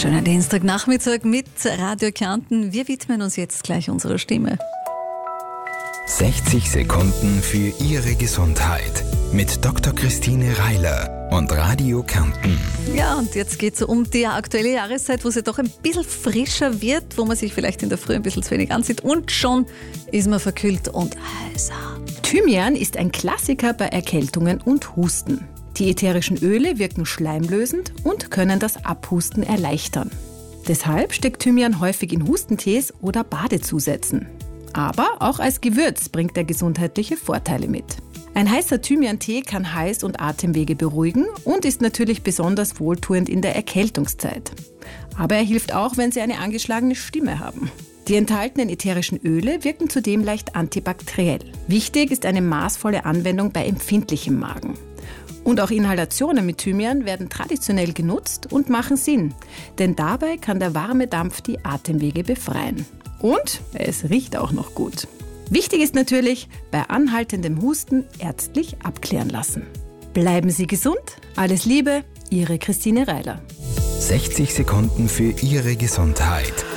Schöner Dienstagnachmittag mit Radio Kärnten. Wir widmen uns jetzt gleich unserer Stimme. 60 Sekunden für Ihre Gesundheit mit Dr. Christine Reiler und Radio Kärnten. Ja, und jetzt geht es um die aktuelle Jahreszeit, wo es ja doch ein bisschen frischer wird, wo man sich vielleicht in der Früh ein bisschen zu wenig anzieht und schon ist man verkühlt und heiser. Thymian ist ein Klassiker bei Erkältungen und Husten. Die ätherischen Öle wirken schleimlösend und können das Abhusten erleichtern. Deshalb steckt Thymian häufig in Hustentees oder Badezusätzen. Aber auch als Gewürz bringt er gesundheitliche Vorteile mit. Ein heißer Thymian-Tee kann Hals- und Atemwege beruhigen und ist natürlich besonders wohltuend in der Erkältungszeit. Aber er hilft auch, wenn Sie eine angeschlagene Stimme haben. Die enthaltenen ätherischen Öle wirken zudem leicht antibakteriell. Wichtig ist eine maßvolle Anwendung bei empfindlichem Magen. Und auch Inhalationen mit Thymian werden traditionell genutzt und machen Sinn, denn dabei kann der warme Dampf die Atemwege befreien. Und es riecht auch noch gut. Wichtig ist natürlich, bei anhaltendem Husten ärztlich abklären lassen. Bleiben Sie gesund, alles Liebe, Ihre Christine Reiler. 60 Sekunden für Ihre Gesundheit.